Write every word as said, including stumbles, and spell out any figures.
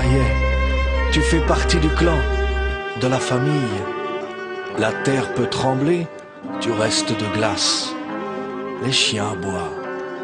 y est, tu fais partie du clan, de la famille. La terre peut trembler, tu restes de glace. Les chiens aboient.